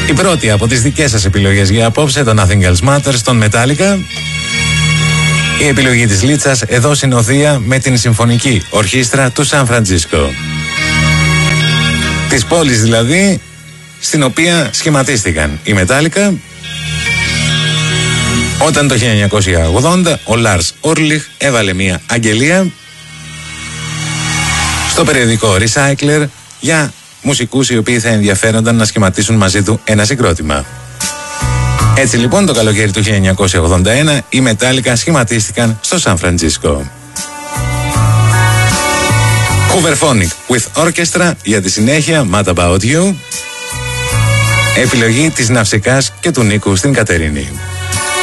Η πρώτη από τις δικές σας επιλογές για απόψε, το Nothing Else Matters των Metallica. Η επιλογή της Λίτσας εδώ συνοδεία με την Συμφωνική Ορχήστρα του Σαν Φραντζίσκο. Της πόλης δηλαδή στην οποία σχηματίστηκαν οι Metallica όταν το 1980 ο Λάρς Όρλιχ έβαλε μια αγγελία στο περιοδικό Recycler για μουσικούς οι οποίοι θα ενδιαφέρονταν να σχηματίσουν μαζί του ένα συγκρότημα. Έτσι λοιπόν το καλοκαίρι του 1981 οι Metallica σχηματίστηκαν στο Σαν Φραντζίσκο. Hooverphonic with Orchestra για τη συνέχεια, Mad About You. Επιλογή της Ναυσικάς και του Νίκου στην Κατερίνη.